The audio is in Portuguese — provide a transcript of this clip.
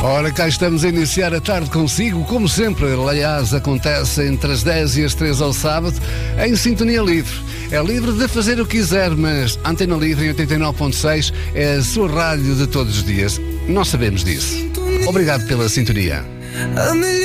Ora, cá estamos a iniciar a tarde consigo, como sempre, aliás, acontece entre as 10 e as 3 ao sábado, em Sintonia Livre. É livre de fazer o que quiser, mas Antena Livre em 89.6 é a sua rádio de todos os dias. Nós sabemos disso. Obrigado pela sintonia.